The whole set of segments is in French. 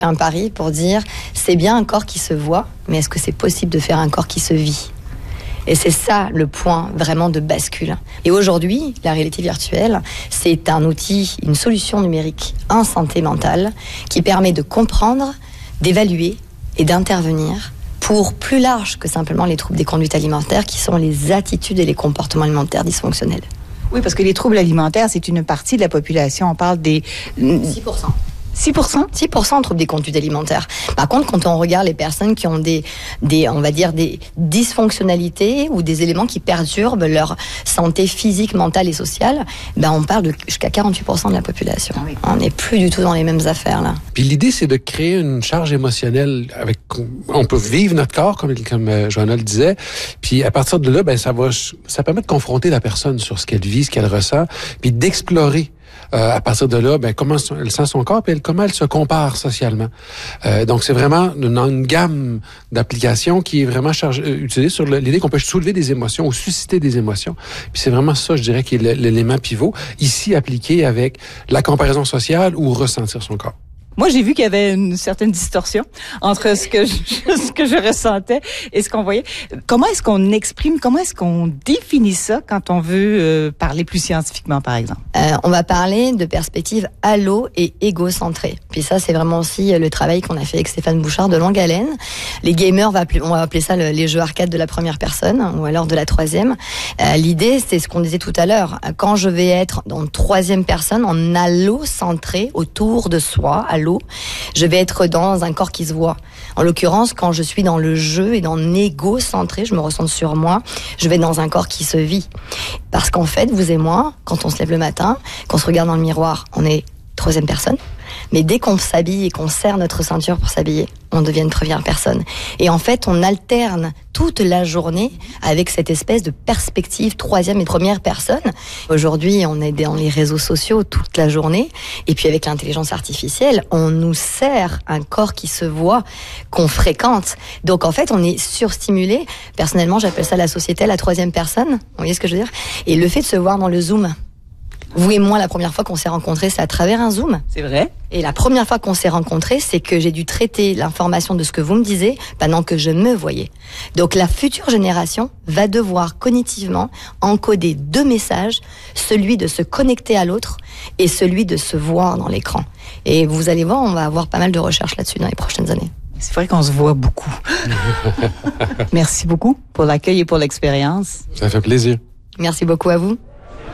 Un pari pour dire, c'est bien un corps qui se voit, mais est-ce que c'est possible de faire un corps qui se vit ? Et c'est ça le point vraiment de bascule. Et aujourd'hui, la réalité virtuelle, c'est un outil, une solution numérique en santé mentale qui permet de comprendre, d'évaluer et d'intervenir pour plus large que simplement les troubles des conduites alimentaires qui sont les attitudes et les comportements alimentaires dysfonctionnels. Oui, parce que les troubles alimentaires, c'est une partie de la population. On parle des 6%. 6%? 6% troubles des conduites alimentaires. Par contre, quand on regarde les personnes qui ont des on va dire, des dysfonctionnalités ou des éléments qui perturbent leur santé physique, mentale et sociale, on parle de jusqu'à 48% de la population. Ah oui. On n'est plus du tout dans les mêmes affaires, là. Puis l'idée, c'est de créer une charge émotionnelle avec, on peut vivre notre corps, comme Johanna le disait, puis à partir de là, ça permet de confronter la personne sur ce qu'elle vit, ce qu'elle ressent, puis d'explorer à partir de là, comment elle sent son corps et comment elle se compare socialement. Donc, c'est vraiment une gamme d'applications qui est vraiment utilisée sur l'idée qu'on peut soulever des émotions ou susciter des émotions. Puis c'est vraiment ça, je dirais, qui est l'élément pivot, ici appliqué avec la comparaison sociale ou ressentir son corps. Moi, j'ai vu qu'il y avait une certaine distorsion entre ce que je ressentais et ce qu'on voyait. Comment est-ce qu'on exprime, comment est-ce qu'on définit ça quand on veut parler plus scientifiquement, par exemple? On va parler de perspective allo et égocentrée. Puis ça, c'est vraiment aussi le travail qu'on a fait avec Stéphane Bouchard de longue haleine. Les gamers, on va appeler ça les jeux arcade de la première personne ou alors de la troisième. L'idée, c'est ce qu'on disait tout à l'heure. Quand je vais être dans troisième personne, en allo-centré autour de soi, je vais être dans un corps qui se voit. En l'occurrence, quand je suis dans le jeu et dans l'égo-centré, je me ressens sur moi, je vais dans un corps qui se vit. Parce qu'en fait, vous et moi, quand on se lève le matin, qu'on se regarde dans le miroir, on est troisième personne. Mais dès qu'on s'habille et qu'on serre notre ceinture pour s'habiller, on devient une première personne. Et en fait, on alterne toute la journée avec cette espèce de perspective troisième et première personne. Aujourd'hui, on est dans les réseaux sociaux toute la journée. Et puis avec l'intelligence artificielle, on nous sert un corps qui se voit, qu'on fréquente. Donc en fait, on est surstimulé. Personnellement, j'appelle ça la société à la troisième personne. Vous voyez ce que je veux dire ? Et le fait de se voir dans le Zoom. Vous et moi, la première fois qu'on s'est rencontrés, c'est à travers un Zoom. C'est vrai. Et la première fois qu'on s'est rencontrés, c'est que j'ai dû traiter l'information de ce que vous me disiez pendant que je me voyais. Donc la future génération va devoir cognitivement encoder deux messages, celui de se connecter à l'autre et celui de se voir dans l'écran. Et vous allez voir, on va avoir pas mal de recherches là-dessus dans les prochaines années. C'est vrai qu'on se voit beaucoup. Merci beaucoup pour l'accueil et pour l'expérience. Ça fait plaisir. Merci beaucoup à vous.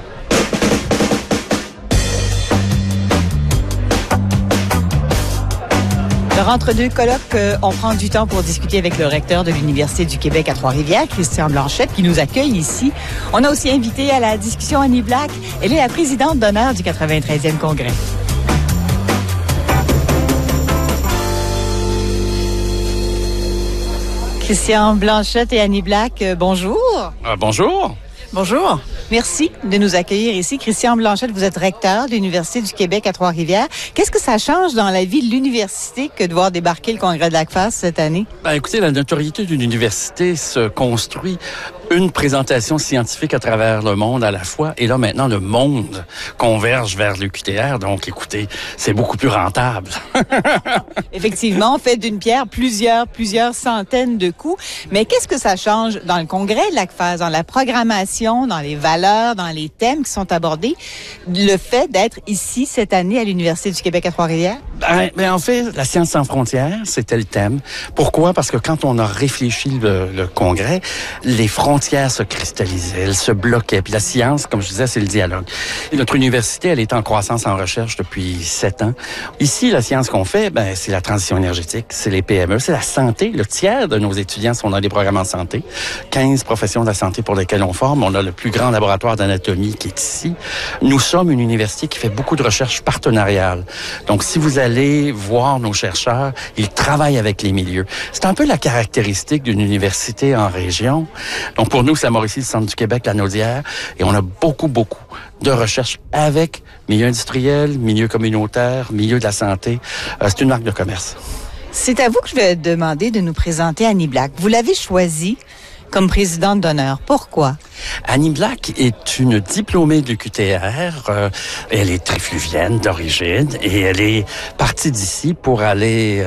Le rentre-deux colloque, on prend du temps pour discuter avec le recteur de l'Université du Québec à Trois-Rivières, Christian Blanchette, qui nous accueille ici. On a aussi invité à la discussion Annie Black. Elle est la présidente d'honneur du 93e congrès. Christian Blanchette et Annie Black, bonjour. Bonjour. Bonjour. Merci de nous accueillir ici. Christian Blanchette, vous êtes recteur de l'Université du Québec à Trois-Rivières. Qu'est-ce que ça change dans la vie de l'université que de voir débarquer le congrès de l'ACFAS cette année? Écoutez, la notoriété d'une université se construit une présentation scientifique à travers le monde à la fois. Et là, maintenant, le monde converge vers l'UQTR. Donc, écoutez, c'est beaucoup plus rentable. Effectivement, on fait d'une pierre plusieurs centaines de coups. Mais qu'est-ce que ça change dans le congrès de l'ACFAS, dans la programmation, dans les valeurs, dans les thèmes qui sont abordés, le fait d'être ici cette année à l'Université du Québec à Trois-Rivières? En fait, la science sans frontières, c'était le thème. Pourquoi? Parce que quand on a réfléchi le congrès, les frontières se cristallisaient, elles se bloquaient. Puis la science, comme je disais, c'est le dialogue. Et notre université, elle est en croissance en recherche depuis 7 ans. Ici, la science qu'on fait, c'est la transition énergétique, c'est les PME, c'est la santé. Le tiers de nos étudiants sont dans des programmes en santé. 15 professions de la santé pour lesquelles on forme. On a le plus grand laboratoire d'anatomie qui est ici. Nous sommes une université qui fait beaucoup de recherche partenariale. Donc, si vous allez voir nos chercheurs, ils travaillent avec les milieux. C'est un peu la caractéristique d'une université en région. Donc, pour nous, c'est la Mauricie, le Centre du Québec, la Naudière, et on a beaucoup de recherche avec milieu industriel, milieu communautaire, milieu de la santé. C'est une marque de commerce. C'est à vous que je vais demander de nous présenter Annie Black. Vous l'avez choisie comme présidente d'honneur. Pourquoi? Annie Black est une diplômée de l'UQTR. Elle est trifluvienne d'origine et elle est partie d'ici pour aller